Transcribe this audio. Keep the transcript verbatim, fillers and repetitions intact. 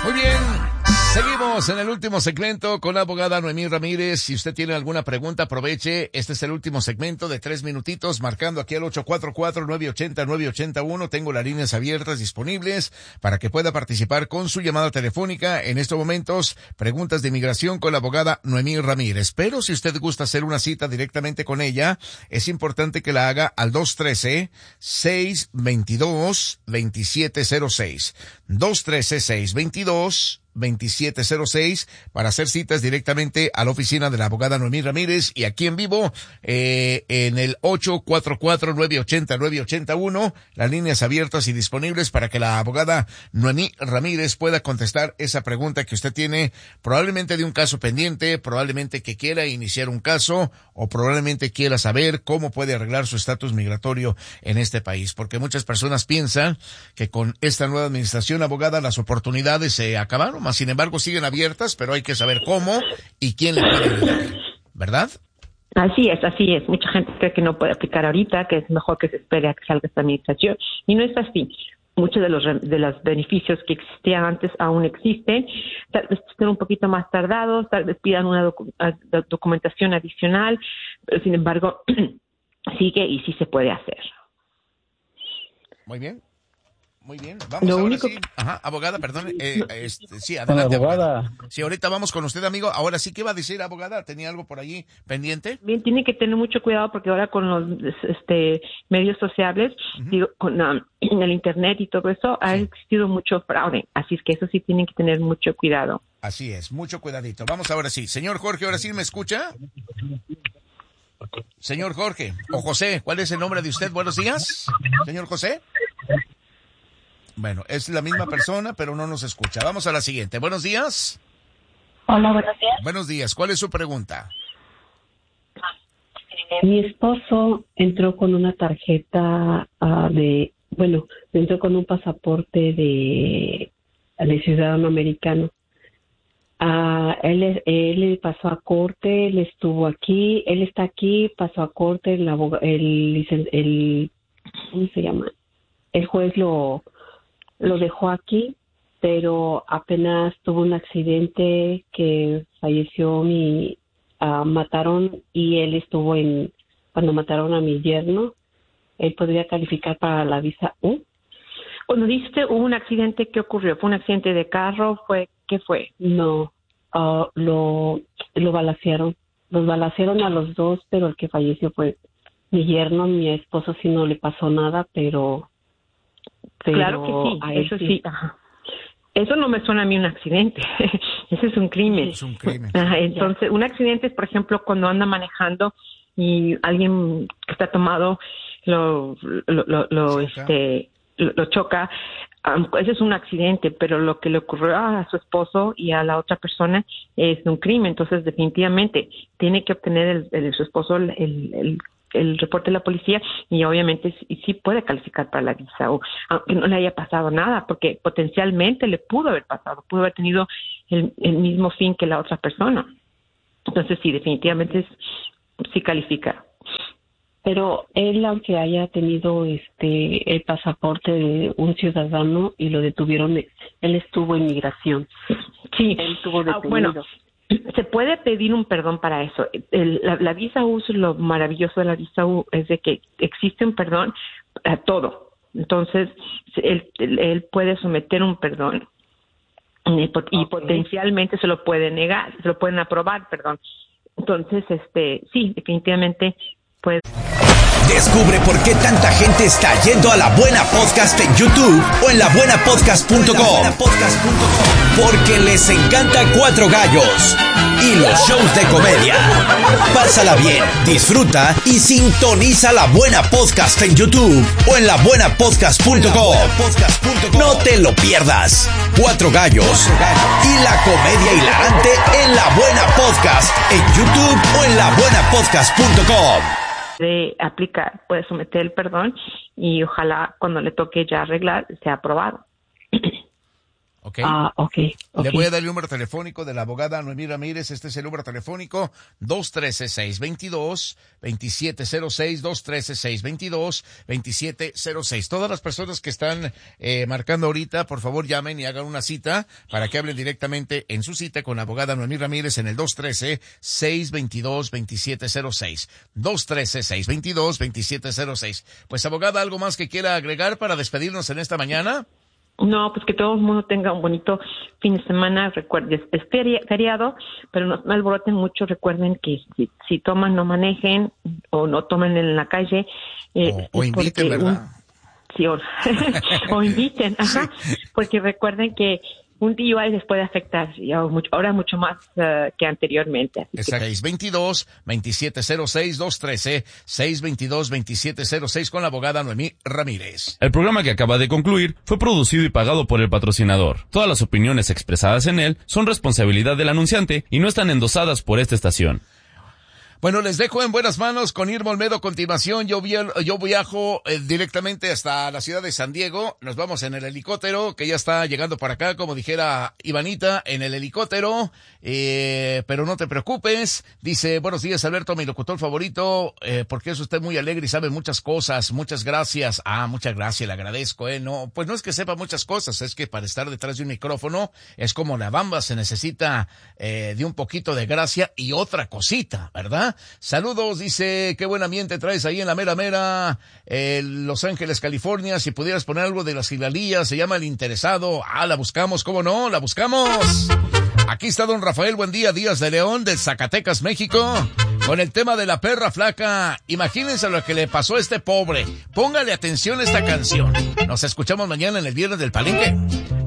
Muy bien, seguimos en el último segmento con la abogada Noemí Ramírez. Si usted tiene alguna pregunta, aproveche. Este es el último segmento de tres minutitos, marcando aquí al ocho cuatro cuatro, nueve ocho cero, nueve ocho uno. Tengo las líneas abiertas disponibles para que pueda participar con su llamada telefónica. En estos momentos, preguntas de inmigración con la abogada Noemí Ramírez. Pero si usted gusta hacer una cita directamente con ella, es importante que la haga al dos uno tres, seis dos dos, dos siete cero seis. dos uno tres, seis dos dos, veintisiete cero seis para hacer citas directamente a la oficina de la abogada Noemí Ramírez, y aquí en vivo eh, en el ocho cuatro cuatro, nueve ocho cero, nueve ocho uno, las líneas abiertas y disponibles para que la abogada Noemí Ramírez pueda contestar esa pregunta que usted tiene, probablemente de un caso pendiente, probablemente que quiera iniciar un caso, o probablemente quiera saber cómo puede arreglar su estatus migratorio en este país, porque muchas personas piensan que con esta nueva administración, abogada, las oportunidades se acabaron. Sin embargo, siguen abiertas, pero hay que saber cómo y quién le puede ayudar, ¿verdad? Así es, así es. Mucha gente cree que no puede aplicar ahorita, que es mejor que se espere a que salga esta administración, y no es así. Muchos de los de los beneficios que existían antes aún existen. Tal vez estén un poquito más tardados, tal vez pidan una docu- documentación adicional, pero sin embargo, sigue y sí se puede hacer. Muy bien. Muy bien, vamos Lo ahora único... sí. Ajá, abogada, perdón. Eh, este, sí, adelante, abogada. abogada. Sí, ahorita vamos con usted, amigo. Ahora sí, ¿qué va a decir, abogada? ¿Tenía algo por allí pendiente? Bien, tiene que tener mucho cuidado porque ahora con los este medios sociales, uh-huh. digo, con um, el internet y todo eso, ha sí. existido mucho fraude. Así es que eso sí tienen que tener mucho cuidado. Así es, mucho cuidadito. Vamos ahora sí. Señor Jorge, ¿ahora sí me escucha? Señor Jorge, o José, ¿cuál es el nombre de usted? Buenos días, señor José. Bueno, es la misma persona, pero no nos escucha. Vamos a la siguiente. Buenos días. Hola, buenos días. Buenos días. ¿Cuál es su pregunta? Mi esposo entró con una tarjeta uh, de, bueno, entró con un pasaporte de, de ciudadano americano. Uh, él, él pasó a corte, él estuvo aquí, él está aquí, pasó a corte, el, el, el, el ¿cómo se llama? El juez lo... Lo dejó aquí, pero apenas tuvo un accidente que falleció, mi uh, mataron y él estuvo en, cuando mataron a mi yerno, él podría calificar para la visa U. Cuando dijiste hubo un accidente, ¿qué ocurrió? ¿Fue un accidente de carro? ¿Fue qué fue? No, uh, lo, lo balacearon, los balacearon a los dos, pero el que falleció fue mi yerno. Mi esposo sí no le pasó nada, pero... Pero claro que sí, eso sí. sí. Ajá. Eso no me suena a mí un accidente. Ese es un crimen. Es un crimen. Ajá, entonces, un accidente es, por ejemplo, cuando anda manejando y alguien que está tomado lo lo lo, lo este lo, lo choca. Um, ese es un accidente, pero lo que le ocurrió a su esposo y a la otra persona es un crimen. Entonces, definitivamente tiene que obtener el, el su esposo el, el, el el reporte de la policía y obviamente sí, sí puede calificar para la visa, o aunque no le haya pasado nada, porque potencialmente le pudo haber pasado, pudo haber tenido el, el mismo fin que la otra persona. Entonces sí, definitivamente es, sí califica. Pero él, aunque haya tenido este el pasaporte de un ciudadano y lo detuvieron, él estuvo en migración. Sí, él estuvo detenido. Ah, bueno, se puede pedir un perdón para eso. El, la, la visa U, lo maravilloso de la visa U es de que existe un perdón a todo. Entonces, él, él puede someter un perdón y, y okay. potencialmente se lo puede negar, se lo pueden aprobar, perdón. Entonces, este, sí, definitivamente puede. Descubre por qué tanta gente está yendo a La Buena Podcast en YouTube o en la buena podcast punto com. Porque les encanta Cuatro Gallos y los shows de comedia. Pásala bien, disfruta y sintoniza La Buena Podcast en YouTube o en la buena podcast punto com. No te lo pierdas. Cuatro Gallos y la comedia hilarante en La Buena Podcast en YouTube o en la buena podcast punto com. De aplicar, puede someter el perdón y ojalá cuando le toque ya arreglar sea aprobado. ¿ok? Ah, ok. okay. Le voy a dar el número telefónico de la abogada Noemí Ramírez. Este es el número telefónico dos uno tres, seis dos dos, dos siete cero seis, dos uno tres, seis dos dos, dos siete cero seis. Todas las personas que están eh, marcando ahorita, por favor llamen y hagan una cita para que hablen directamente en su cita con la abogada Noemí Ramírez en el dos uno tres, seis dos dos, dos siete cero seis. dos uno tres, seis dos dos, dos siete cero seis. Pues abogada, ¿algo más que quiera agregar para despedirnos en esta mañana? No, pues que todo el mundo tenga un bonito fin de semana. Recuerden, es feriado, pero no, no alboroten mucho. Recuerden que si, si toman, no manejen o no tomen en la calle. Eh, o, o inviten, ¿verdad? Un, sí, o, o inviten, ajá, sí. Porque recuerden que un D U I les puede afectar ahora mucho más uh, que anteriormente. Exacto. seis dos dos, dos siete cero seis, dos uno tres, seis dos dos, dos siete cero seis con la abogada Noemí Ramírez. El programa que acaba de concluir fue producido y pagado por el patrocinador. Todas las opiniones expresadas en él son responsabilidad del anunciante y no están endosadas por esta estación. Bueno, les dejo en buenas manos con Irma Olmedo a continuación. Yo, yo viajo eh, directamente hasta la ciudad de San Diego. Nos vamos en el helicóptero, que ya está llegando para acá, como dijera Ivanita, en el helicóptero. Eh, pero no te preocupes. Dice, buenos días, Alberto, mi locutor favorito, eh, porque es usted muy alegre y sabe muchas cosas. Muchas gracias. Ah, muchas gracias, le agradezco, eh. No, pues no es que sepa muchas cosas, es que para estar detrás de un micrófono es como la bamba, se necesita eh, de un poquito de gracia y otra cosita, ¿verdad? Saludos, dice, qué buen ambiente traes ahí en la mera mera, eh, Los Ángeles, California. Si pudieras poner algo de las Gilalías, se llama El Interesado. Ah, la buscamos, ¿cómo no? La buscamos. Aquí está don Rafael Buen Día Díaz de León, de Zacatecas, México, con el tema de la perra flaca. Imagínense lo que le pasó a este pobre. Póngale atención a esta canción. Nos escuchamos mañana en el Viernes del Palenque.